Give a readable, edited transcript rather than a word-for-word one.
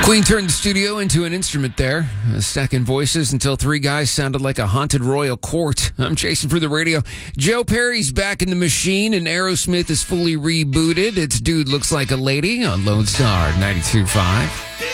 Queen turned the studio into an instrument there, stacking voices until three guys sounded like a haunted royal court. I'm chasing for the radio. Joe Perry's back in the machine, and Aerosmith is fully rebooted. Its Dude Looks Like a Lady on Lone Star 92.5.